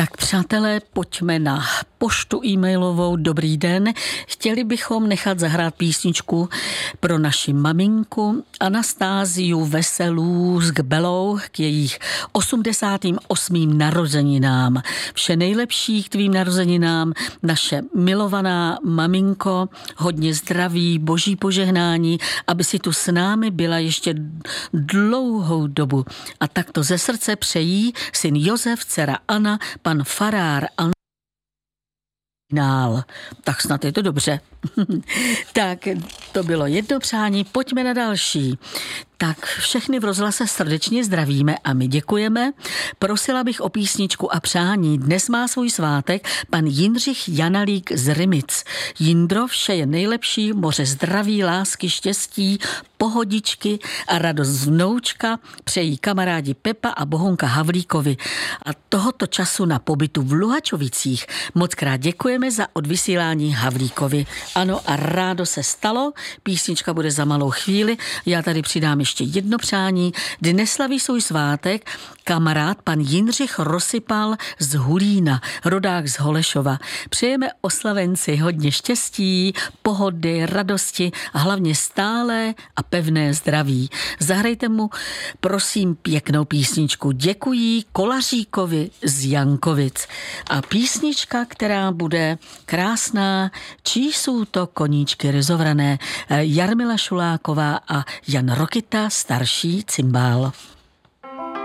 Tak přátelé, pojďme na poštu e-mailovou. Dobrý den. Chtěli bychom nechat zahrát písničku pro naši maminku Anastáziu Veselou s Gbelou k jejich 88. narozeninám. Vše nejlepší k tvým narozeninám, naše milovaná maminko, hodně zdraví, boží požehnání, aby si tu s námi byla ještě dlouhou dobu. A takto ze srdce přejí syn Josef, dcera Anna, pan farár Nál. Tak snad je to dobře. Tak, to bylo jedno přání, pojďme na další. Tak všechny v rozhlase srdečně zdravíme a my děkujeme. Prosila bych o písničku a přání. Dnes má svůj svátek pan Jindřich Janalík z Rymic. Jindro, vše je nejlepší, moře zdraví, lásky, štěstí, pohodičky a radost z vnoučka přejí kamarádi Pepa a Bohunka Havlíkovi a tohoto času na pobytu v Luhačovicích. Mockrát děkujeme za odvysílání Havlíkovi. Ano, a rádo se stalo, písnička bude za malou chvíli, já tady přidám ještě jedno přání. Dnes slaví svůj svátek kamarád pan Jindřich Rozsypal z Hulína, rodák z Holešova. Přejeme oslavenci hodně štěstí, pohody, radosti a hlavně stálé a pevné zdraví. Zahrajte mu, prosím, pěknou písničku. Děkuji Kolaříkovi z Jankovic. A písnička, která bude krásná, čí jsou to koníčky ryzovrané, Jarmila Šuláková a Jan Rokita, starší cymbál.